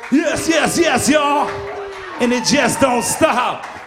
Yes, yes, yes, y'all. And it just don't stop.